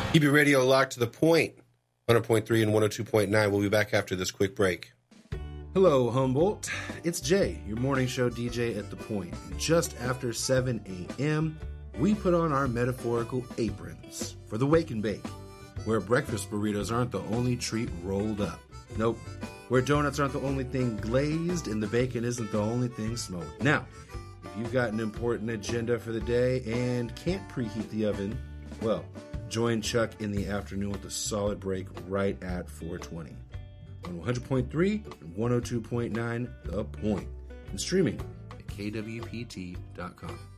Keep your radio locked to the point. 100.3 and 102.9. We'll be back after this quick break. Hello, Humboldt. It's Jay, your morning show DJ at The Point. Just after 7 a.m., we put on our metaphorical aprons for the Wake and Bake, where breakfast burritos aren't the only treat rolled up. Nope. Where donuts aren't the only thing glazed and the bacon isn't the only thing smoked. Now, if you've got an important agenda for the day and can't preheat the oven, well, join Chuck in the afternoon with a solid break right at 4:20 on 100.3 and 102.9 The Point, and streaming at kwpt.com.